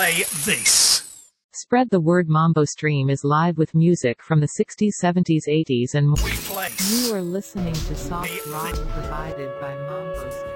play this. Spread the word. Mambo Stream is live with music from the 60s, 70s, 80s and more. We play. You are listening to soft rock provided by Mambo Stream.